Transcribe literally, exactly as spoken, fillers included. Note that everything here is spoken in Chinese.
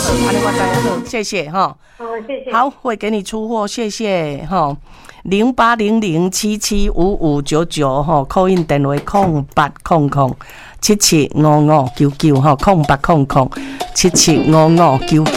安尼我知影好，谢谢哈。 好，谢谢。 好，会给你出货，谢谢哈。零八零零七七五五九九哈，call in 电话空八空空七七五五九九哈，空八空空七七五五九九。